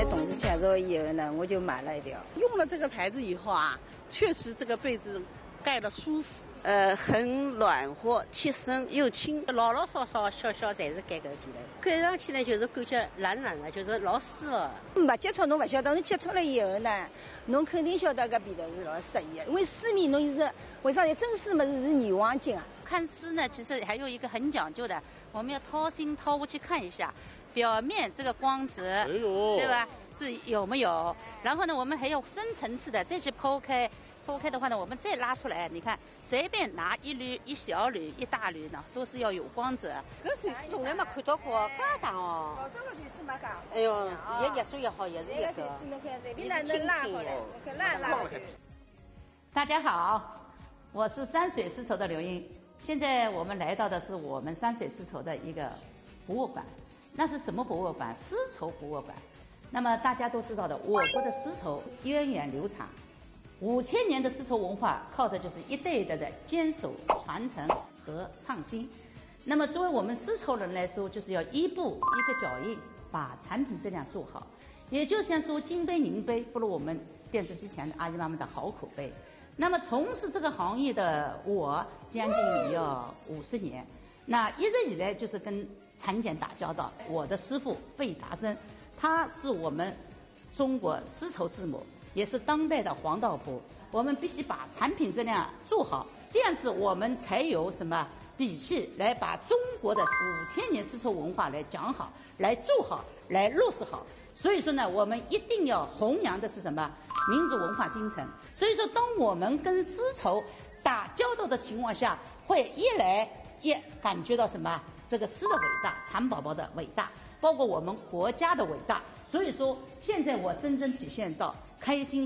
给同事介绍以后呢，我就买了一条。 用了这个牌子以后啊，确实这个被子盖得舒服，很暖和，贴身又轻， 老老少少小小侪是盖搿个被头，盖上去呢就是感觉软软的，就是老舒服。 没接触侬不晓得，侬接触了以后呢，侬肯定晓得搿被头是老适宜的。因为丝面侬是为啥呢？真丝么是女王巾啊。 看丝呢，其实还有一个很讲究的，我们要掏心掏腹去看一下，表面这个光泽，对吧？是有没有？然后呢，我们还要深层次的再去剖开。剖开的话呢，我们再拉出来，你看，随便拿一缕、一小缕、一大缕呢，都是要有光泽。 搿水丝从来没看到过，介长哦。 老早个水丝没讲。 哎呦，也热水也好，也是一个。 水丝侬看这里能拉过来，看拉过来。 大家好，我是山水丝绸的刘英。现在我们来到的是我们山水丝绸的一个博物馆，那是什么博物馆？丝绸博物馆。那么大家都知道的，我国的丝绸源远流长。5000年的丝绸文化靠的就是一代一代的坚守、传承和创新。那么作为我们丝绸人来说，就是要一步一个脚印，把产品质量做好。也就像说金杯银杯不如我们电视机前的阿姨妈妈的好口碑。那么从事这个行业的我将近也要50年，那一直以来就是跟产检打交道。我的师傅费达生，他是我们中国丝绸之母，也是当代的黄道婆。我们必须把产品质量做好，这样子我们才有什么底气来把中国的5000年丝绸文化来讲好，来做好，来落实好。所以说呢，我们一定要弘扬的是什么？民族文化精神。所以说，当我们跟丝绸打交道的情况下，会一来一感觉到什么？这个丝的伟大，蚕宝宝的伟大，包括我们国家的伟大。所以说，现在我真正体现到开心。